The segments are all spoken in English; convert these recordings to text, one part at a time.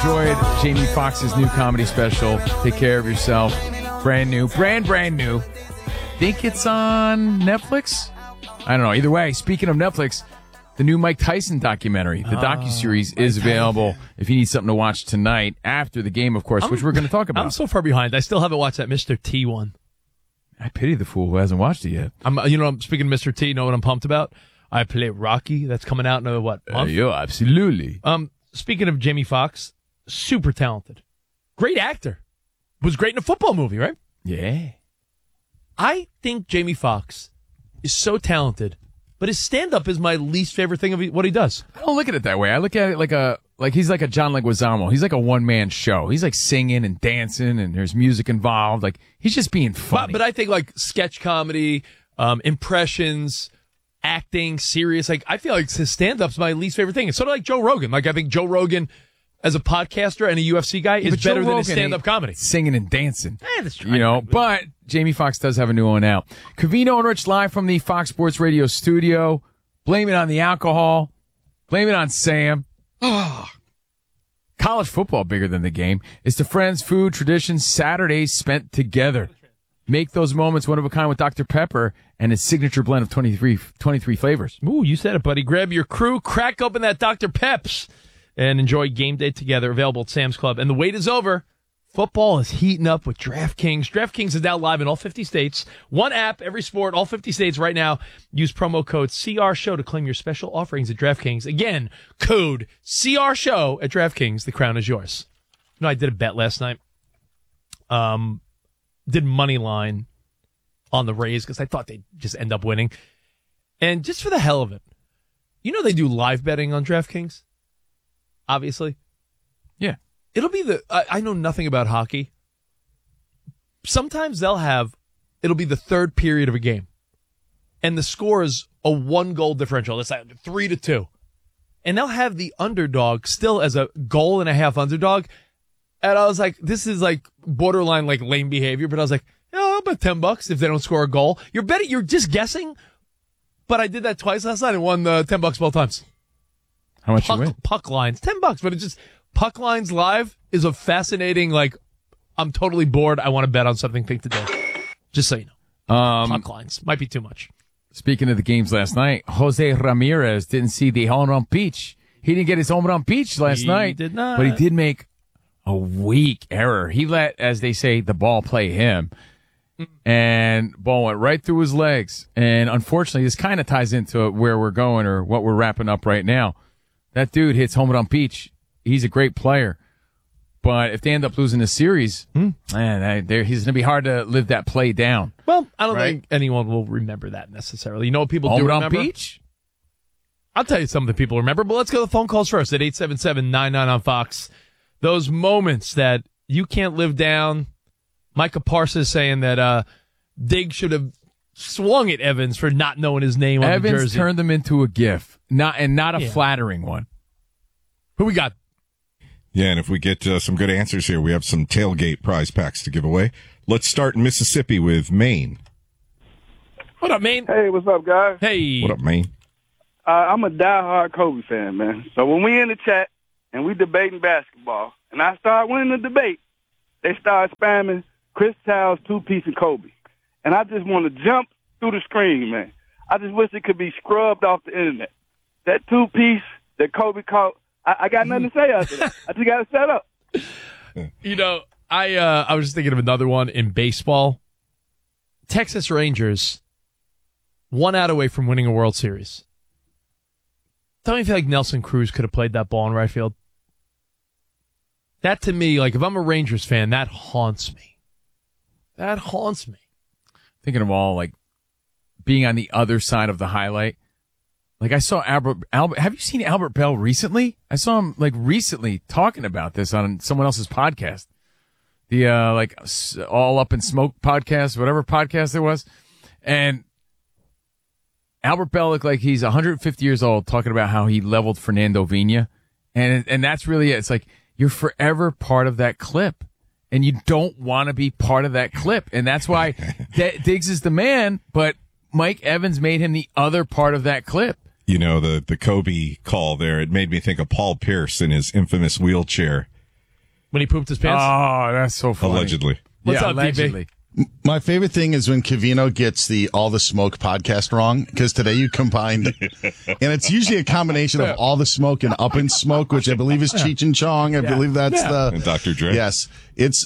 enjoyed Jamie Foxx's new comedy special, Take Care of Yourself. Brand new. Think it's on Netflix? I don't know. Either way, speaking of Netflix, the new Mike Tyson documentary, the docuseries, is available if you need something to watch tonight after the game, of course, which we're going to talk about. I'm so far behind. I still haven't watched that Mr. T one. I pity the fool who hasn't watched it yet. I'm speaking of Mr. T, you know what I'm pumped about? I play Rocky. That's coming out in a month? Yeah, absolutely. Speaking of Jamie Foxx, super talented. Great actor. Was great in a football movie, right? Yeah. I think Jamie Foxx is so talented, but his stand-up is my least favorite thing of what he does. I don't look at it that way. I look at it like he's like a John Leguizamo. He's like a one-man show. He's like singing and dancing, and there's music involved. Like, he's just being funny. But I think like sketch comedy, impressions, acting, serious. Like, I feel like his stand-up's my least favorite thing. It's sort of like Joe Rogan. Like, I think Joe Rogan, as a podcaster and a UFC guy, is better than his stand-up comedy. Singing and dancing. That's true. But Jamie Foxx does have a new one out. Covino and Rich live from the Fox Sports Radio studio. Blame it on the alcohol. Blame it on Sam. College football bigger than the game. It's the friends, food, traditions, Saturdays spent together. Make those moments one of a kind with Dr. Pepper and his signature blend of 23 flavors. Ooh, you said it, buddy. Grab your crew, crack open that Dr. Peps, and enjoy game day together. Available at Sam's Club. And the wait is over. Football is heating up with DraftKings. DraftKings is now live in all 50 states. One app, every sport, all 50 states right now. Use promo code CRSHOW to claim your special offerings at DraftKings. Again, code CRSHOW at DraftKings. The crown is yours. I did a bet last night. Did money line on the Rays because I thought they'd just end up winning. And just for the hell of it, they do live betting on DraftKings? Obviously. Yeah. It'll be I know nothing about hockey. Sometimes it'll be the third period of a game. And the score is a 1-goal differential. That's like 3-2. And they'll have the underdog still as a 1.5-goal underdog. And I was like, this is like borderline like lame behavior. But I was like, I'll bet $10 if they don't score a goal. You're just guessing. But I did that twice last night and won $10 both times. How much you win? Puck lines, $10, but it's just puck lines live is a fascinating. Like, I'm totally bored. I want to bet on something big today. Just so you know, puck lines might be too much. Speaking of the games last night, Jose Ramirez didn't see the home run peach. He didn't get his home run peach last night. He did not, but he did make a weak error. He let, as they say, the ball play him. And ball went right through his legs. And unfortunately, this kind of ties into where we're going or what we're wrapping up right now. That dude hits home run peach. He's a great player. But if they end up losing the series, man, he's going to be hard to live that play down. Well, I don't think anyone will remember that necessarily. You know what people home do run remember? peach? I'll tell you something people remember, but let's go to the phone calls first at 877-99 on Fox. Those moments that you can't live down. Micah Parsons saying that Diggs should have swung at Evans for not knowing his name on the jersey. Evans turned them into a gif, not a flattering one. Who we got? Yeah, and if we get some good answers here, we have some tailgate prize packs to give away. Let's start in Mississippi with Maine. What up, Maine? Hey, what's up, guys? Hey. What up, Maine? I'm a diehard Kobe fan, man. So when we in the chat and we debating basketball, and I start winning the debate, they start spamming Chris Towers, two-piece, and Kobe. And I just want to jump through the screen, man. I just wish it could be scrubbed off the internet. That two-piece that Kobe caught, I got nothing to say after that. I just got to set up. I was just thinking of another one in baseball. Texas Rangers, 1 out away from winning a World Series. Tell me if you feel like Nelson Cruz could have played that ball in right field. That to me, like if I'm a Rangers fan, that haunts me. That haunts me. Thinking of all like being on the other side of the highlight. Like I saw Albert. Have you seen Albert Bell recently? I saw him like recently talking about this on someone else's podcast. The All Up in Smoke podcast, whatever podcast it was. And Albert Bell looked like he's 150 years old talking about how he leveled Fernando Vina. And that's really it. It's like you're forever part of that clip. And you don't want to be part of that clip. And that's why Diggs is the man, but Mike Evans made him the other part of that clip. You know, the Kobe call there, it made me think of Paul Pierce in his infamous wheelchair When he pooped his pants? Oh, that's so funny. Allegedly. What's yeah, up, allegedly. My favorite thing is when Covino gets the All the Smoke podcast wrong, because today you combined, and it's usually a combination of All the Smoke and Up in Smoke, which I believe is Cheech and Chong. I believe that's And Dr. Dre. Yes, it's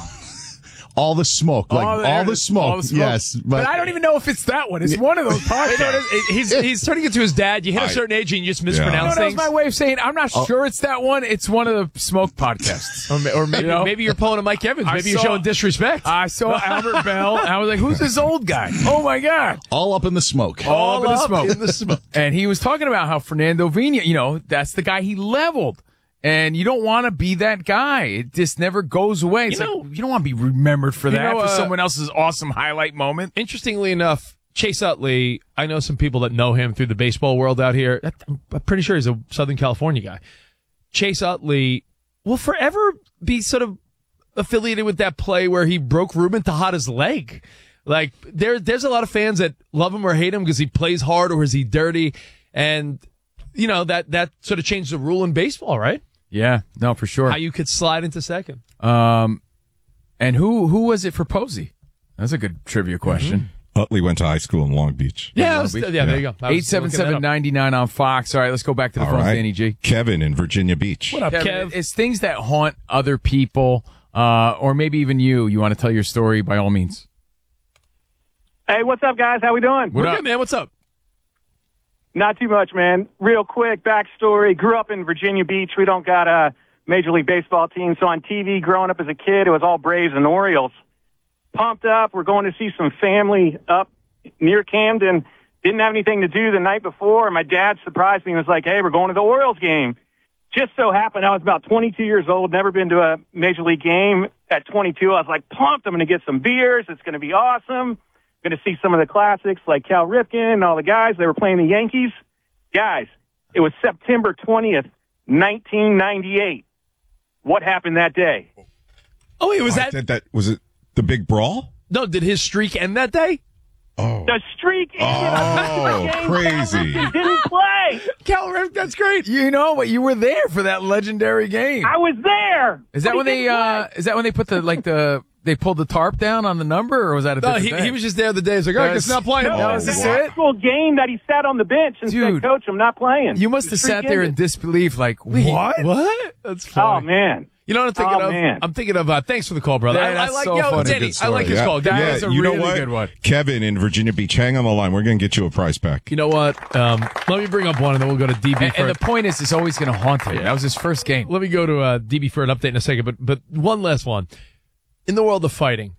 all the smoke, like all the smoke. Yes, but I don't even know if it's that one. It's one of those podcasts. He's turning it to his dad. You hit a certain age and you just mispronounce That was things. my way of saying I'm not sure it's that one. It's one of the smoke podcasts. Or maybe, maybe you're pulling a Mike Evans. Maybe you're showing disrespect. I saw Albert Bell. And I was like, who's this old guy? Oh, my God. all up in the smoke. All up in the smoke. And he was talking about how Fernando Vina, that's the guy he leveled. And you don't want to be that guy. It just never goes away. It's you don't want to be remembered for that, for someone else's awesome highlight moment. Interestingly enough, Chase Utley, I know some people that know him through the baseball world out here. I'm pretty sure he's a Southern California guy. Chase Utley will forever be sort of affiliated with that play where he broke Ruben Tejada's leg. Like, there's a lot of fans that love him or hate him because he plays hard or is he dirty. And, that sort of changed the rule in baseball, right? Yeah, no, for sure. How you could slide into second. And who was it for Posey? That's a good trivia question. Utley went to high school in Long Beach. Yeah, there you go. 877-99 on Fox. All right, let's go back to the phone, Danny G. Kevin in Virginia Beach. What up, Kevin, Kev? it's things that haunt other people, or maybe even you. You want to tell your story, by all means. Hey, what's up, guys? How we doing? We're good, man. What's up? Not too much, man. Real quick, backstory. Grew up in Virginia Beach. We don't got a Major League Baseball team. So on TV, growing up as a kid, it was all Braves and Orioles. Pumped up. We're going to see some family up near Camden. Didn't have anything to do the night before. My dad surprised me and was like, hey, we're going to the Orioles game. Just so happened I was about 22 years old, never been to a Major League game. At 22, I was like, pumped. I'm going to get some beers. It's going to be awesome. Going to see some of the classics like Cal Ripken and all the guys. They were playing the Yankees. Guys, it was September 20th, 1998. What happened that day? Oh, wait, was that was it the big brawl? No, did his streak end that day? Oh. The streak ended. Crazy. He didn't play. Cal Ripken, that's great. But you were there for that legendary game. I was there. Is that when they put they pulled the tarp down on the number, or was that a different day? He was just there the day. He's like, all right, it's not playing. No, It was this an it? actual game that he sat on the bench and said, Coach, I'm not playing. You must The have streak sat there in ended. disbelief, like, what? What? That's funny. Oh, man. You know what I'm thinking of? Man. I'm thinking of, thanks for the call, brother. Yeah, I that's like, so funny. Denny, Good I like his story. call. That is a you know really what? good one. Kevin in Virginia Beach, hang on the line. We're going to get you a prize pack. You know what? Let me bring up one, and then we'll go to DB for And the point is, it's always going to haunt him. That was his first game. Let me go to DB for an update in a second, but one last one. In the world of fighting,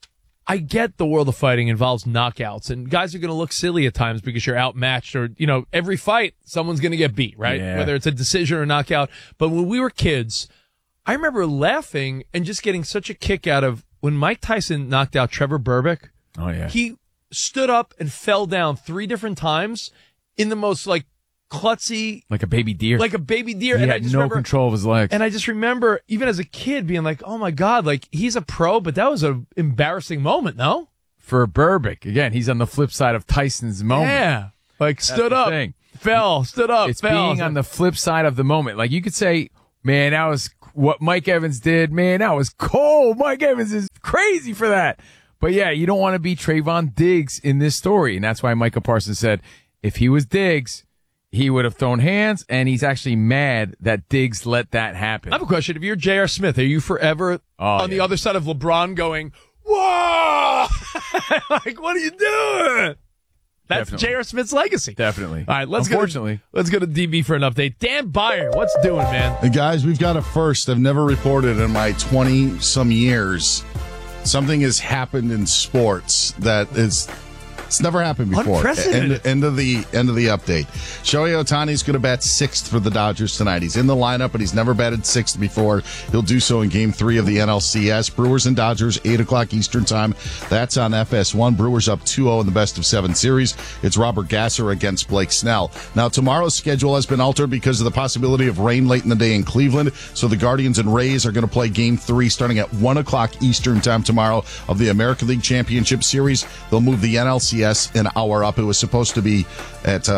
I get the world of fighting involves knockouts, and guys are going to look silly at times because you're outmatched, or, every fight, someone's going to get beat, right? Yeah. Whether it's a decision or a knockout. But when we were kids, I remember laughing and just getting such a kick out of when Mike Tyson knocked out Trevor Berbick. Oh, yeah. He stood up and fell down 3 different times in the most, klutzy, Like a baby deer. like a baby deer. He and I had just no remember, control of his legs. and I just remember, even as a kid, being like, oh my God, he's a pro, but that was an embarrassing moment, no? For Berbick, again, he's on the flip side of Tyson's moment. Yeah. Stood the up, thing. fell, stood up, It's fell. being on the flip side of the moment. Like, you could say, man, that was what Mike Evans did. Man, that was cold. Mike Evans is crazy for that. But yeah, you don't want to be Trayvon Diggs in this story. And that's why Micah Parsons said, if he was Diggs, he would have thrown hands, and he's actually mad that Diggs let that happen. I have a question. If you're J.R. Smith, are you forever on the other side of LeBron going, whoa! What are you doing? That's Definitely. J.R. Smith's legacy. Definitely. All right, let's go to DB for an update. Dan Byer, what's doing, man? And guys, we've got a first. I've never reported in my 20-some years. Something has happened in sports that is... It's never happened before. Unprecedented. End of the update. Shohei Ohtani's going to bat 6th for the Dodgers tonight. He's in the lineup, but he's never batted 6th before. He'll do so in Game 3 of the NLCS. Brewers and Dodgers, 8 o'clock Eastern Time. That's on FS1. Brewers up 2-0 in the best-of-7 series. It's Robert Gasser against Blake Snell. Now, tomorrow's schedule has been altered because of the possibility of rain late in the day in Cleveland. So the Guardians and Rays are going to play Game 3 starting at 1 o'clock Eastern Time tomorrow of the American League Championship Series. They'll move the NLCS an hour up. It was supposed to be at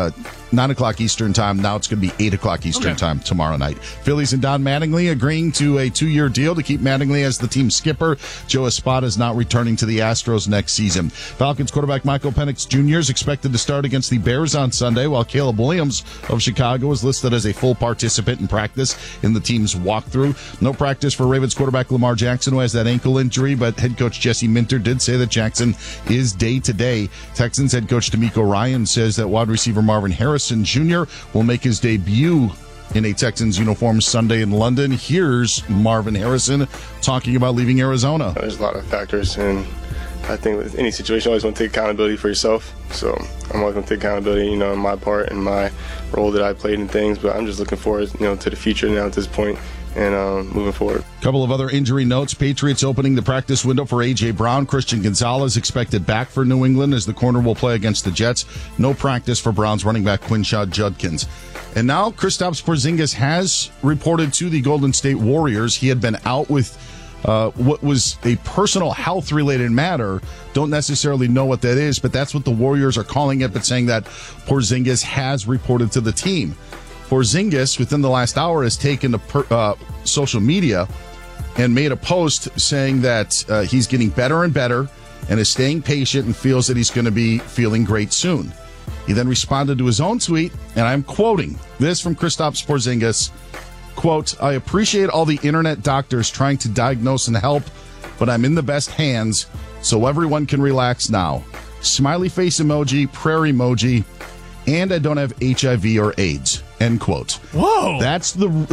9 o'clock Eastern time. Now it's going to be 8 o'clock Eastern time tomorrow night. Phillies and Don Mattingly agreeing to a 2-year deal to keep Mattingly as the team skipper. Joe Espada is not returning to the Astros next season. Falcons quarterback Michael Penix Jr. is expected to start against the Bears on Sunday, while Caleb Williams of Chicago is listed as a full participant in practice in the team's walkthrough. No practice for Ravens quarterback Lamar Jackson, who has that ankle injury, but head coach Jesse Minter did say that Jackson is day-to-day. Texans head coach DeMeco Ryan says that wide receiver Marvin Harrison Jr. will make his debut in a Texans uniform Sunday in London. Here's Marvin Harrison talking about leaving Arizona. There's a lot of factors, and I think with any situation, you always want to take accountability for yourself. So I'm always going to take accountability, in my part and my role that I played in things. But I'm just looking forward, to the future now at this point and moving forward. A couple of other injury notes. Patriots opening the practice window for A.J. Brown. Christian Gonzalez expected back for New England as the corner will play against the Jets. No practice for Browns running back Quinshad Judkins. And now Kristaps Porzingis has reported to the Golden State Warriors. He had been out with what was a personal health-related matter. Don't necessarily know what that is, but that's what the Warriors are calling it, but saying that Porzingis has reported to the team. Porzingis, within the last hour, has taken to social media and made a post saying that he's getting better and better and is staying patient and feels that he's going to be feeling great soon. He then responded to his own tweet, and I'm quoting this from Kristaps Porzingis, quote, "I appreciate all the internet doctors trying to diagnose and help, but I'm in the best hands, so everyone can relax now. Smiley face emoji, prayer emoji, and I don't have HIV or AIDS." End quote. Whoa. That's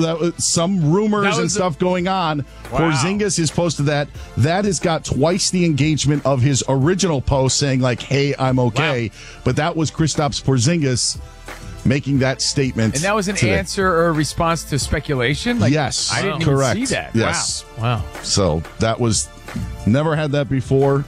some rumors and stuff going on. Wow. Porzingis has posted that. That has got twice the engagement of his original post saying, like, hey, I'm okay. Wow. But that was Kristaps Porzingis making that statement. And that was an answer or a response to speculation? Yes. I didn't correct. even see that. Yes. Wow. So that was, never had that before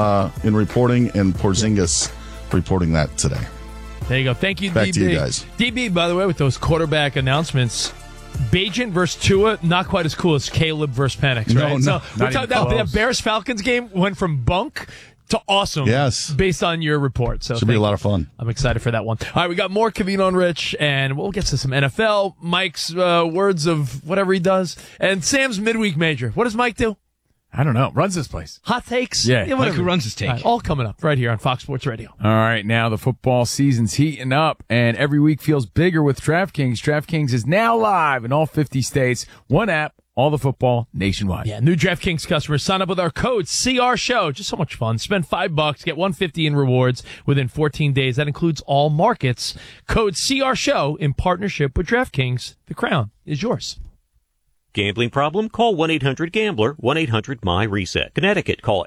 in reporting, and Porzingis reporting that today. There you go. Thank you, Back DB. to you guys. DB, by the way, with those quarterback announcements, Bagent versus Tua, not quite as cool as Caleb versus Penix, right? No, we're talking about that Bears-Falcons game went from bunk to awesome. Yes. Based on your report. So should be a lot of fun. I'm excited for that one. All right, we got more Covino and Rich, and we'll get to some NFL. Mike's words of whatever he does, and Sam's midweek major. What does Mike do? I don't know. Runs this place. Hot takes? Yeah. Whatever. Mike who runs his take. All coming up right here on Fox Sports Radio. All right, now the football season's heating up, and every week feels bigger with DraftKings. DraftKings is now live in all 50 states. One app, all the football nationwide. Yeah, new DraftKings customers sign up with our code CRSHOW. Just so much fun. Spend $5, get $150 in rewards within 14 days. That includes all markets. Code CRSHOW in partnership with DraftKings. The crown is yours. Gambling problem? Call 1-800-GAMBLER, 1-800-MY-RESET. Connecticut, call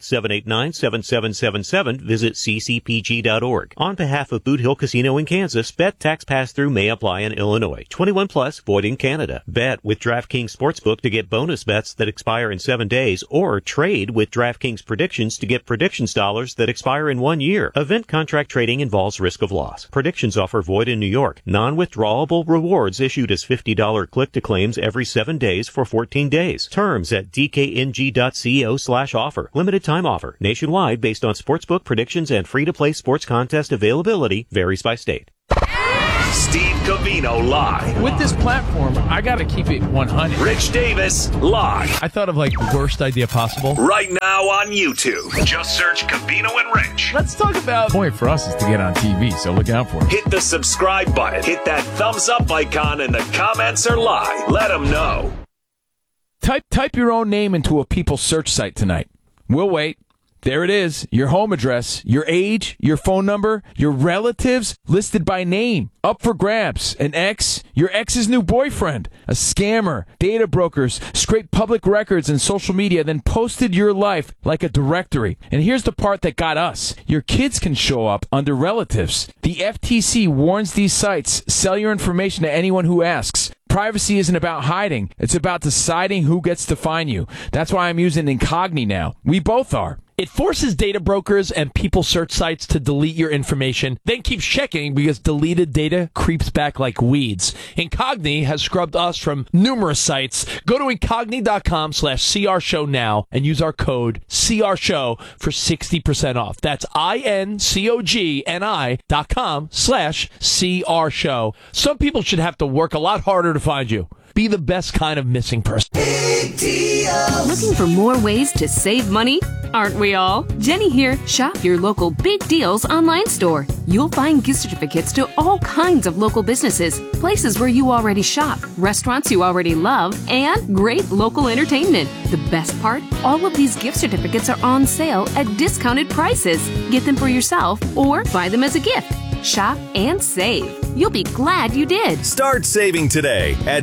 888-789-7777. Visit ccpg.org. On behalf of Boot Hill Casino in Kansas, bet tax pass-through may apply in Illinois. 21 plus, void in Canada. Bet with DraftKings Sportsbook to get bonus bets that expire in 7 days, or trade with DraftKings Predictions to get predictions dollars that expire in 1 year. Event contract trading involves risk of loss. Predictions offer void in New York. Non-withdrawable rewards issued as $50 click-to-claims every 7 days for 14 days. Terms at dkng.co/offer. Limited time offer. Nationwide based on sportsbook predictions and free-to-play sports contest availability. Varies by state. Steve Covino live. With this platform, I got to keep it 100. Rich Davis live. I thought of the worst idea possible. Right now on YouTube. Just search Covino and Rich. Let's talk about... The point for us is to get on TV, so look out for it. Hit the subscribe button. Hit that thumbs up icon, and the comments are live. Let them know. Type your own name into a People search site tonight. We'll wait. There it is, your home address, your age, your phone number, your relatives listed by name. Up for grabs. An ex, your ex's new boyfriend, a scammer, data brokers, scraped public records and social media, then posted your life like a directory. And here's the part that got us. Your kids can show up under relatives. The FTC warns these sites, sell your information to anyone who asks. Privacy isn't about hiding. It's about deciding who gets to find you. That's why I'm using Incogni now. We both are. It forces data brokers and people search sites to delete your information, then keeps checking because deleted data creeps back like weeds. Incogni has scrubbed us from numerous sites. Go to incogni.com/CRShow now and use our code CRShow for 60% off. That's incogni.com/CRShow. Some people should have to work a lot harder to find you. Be the best kind of missing person. Looking for more ways to save money? Aren't we all? Jenny here. Shop your local Big Deals online store. You'll find gift certificates to all kinds of local businesses, places where you already shop, restaurants you already love, and great local entertainment. The best part? All of these gift certificates are on sale at discounted prices. Get them for yourself or buy them as a gift. Shop and save. You'll be glad you did. Start saving today at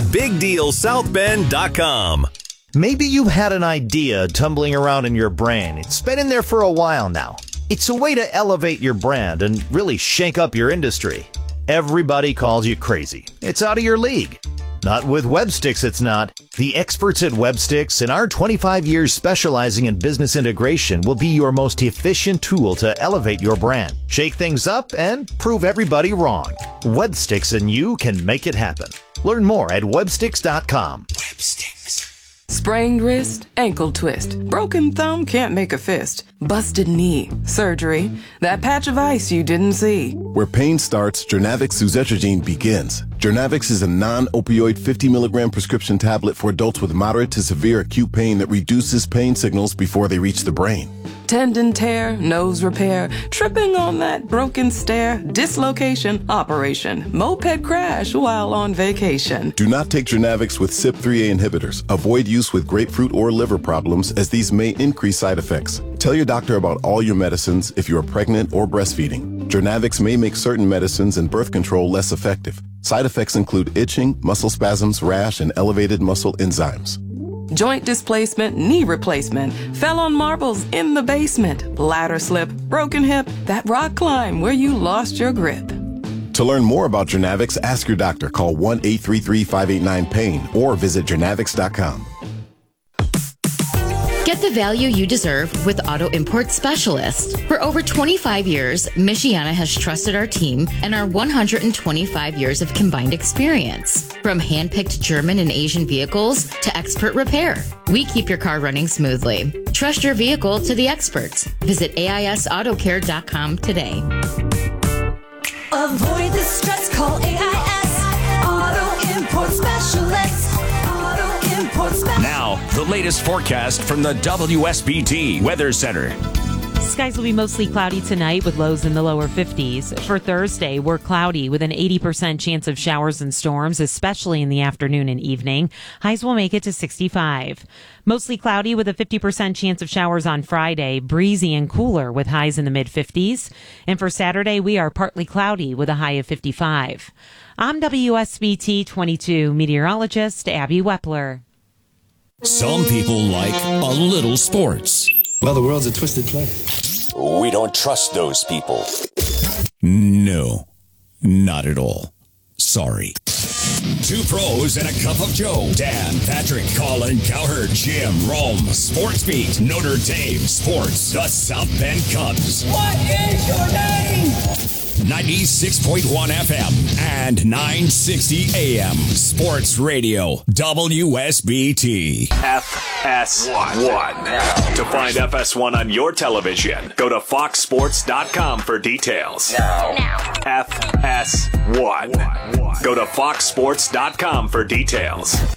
BigDealSouthBend.com. Maybe you've had an idea tumbling around in your brain. It's been in there for a while now. It's a way to elevate your brand and really shake up your industry. Everybody calls you crazy. It's out of your league. Not with Websticks, it's not. The experts at Websticks and our 25 years specializing in business integration will be your most efficient tool to elevate your brand, shake things up, and prove everybody wrong. Websticks and you can make it happen. Learn more at Websticks.com. Websticks. Sprained wrist, ankle twist, broken thumb, can't make a fist, busted knee, surgery, that patch of ice you didn't see. Where pain starts, Jernavix suzetrigine begins. Jernavix is a non-opioid 50 milligram prescription tablet for adults with moderate to severe acute pain that reduces pain signals before they reach the brain. Tendon tear, nose repair, tripping on that broken stair, dislocation, operation, moped crash while on vacation. Do not take Jernavix with CYP3A inhibitors. Avoid use with grapefruit or liver problems as these may increase side effects. Tell your doctor about all your medicines if you are pregnant or breastfeeding. Jernavix may make certain medicines and birth control less effective. Side effects include itching, muscle spasms, rash, and elevated muscle enzymes. Joint displacement, knee replacement, fell on marbles in the basement, ladder slip, broken hip, that rock climb where you lost your grip. To learn more about Jernavix, ask your doctor. Call 1-833-589-PAIN or visit Jernavix.com. Get the value you deserve with Auto Import Specialist. For over 25 years, Michiana has trusted our team and our 125 years of combined experience. From hand-picked German and Asian vehicles to expert repair, we keep your car running smoothly. Trust your vehicle to the experts. Visit AISAutocare.com today. Avoid the stress, call AIS Auto Import Specialist. Now, the latest forecast from the WSBT Weather Center. Skies will be mostly cloudy tonight with lows in the lower 50s. For Thursday, we're cloudy with an 80% chance of showers and storms, especially in the afternoon and evening. Highs will make it to 65. Mostly cloudy with a 50% chance of showers on Friday. Breezy and cooler with highs in the mid-50s. And for Saturday, we are partly cloudy with a high of 55. I'm WSBT 22 meteorologist Abby Wepler. Some people like a little sports. Well, the world's a twisted place. We don't trust those people. No, not at all. Sorry. Two pros and a cup of Joe. Dan, Patrick, Colin, Cowherd, Jim, Rome, Sports Beat, Notre Dame Sports, the South Bend Cubs. What is your name? 96.1 FM and 960 AM. Sports Radio, WSBT. FS1. To find FS1 on your television, go to foxsports.com for details. Now. FS1. Go to foxsports.com for details.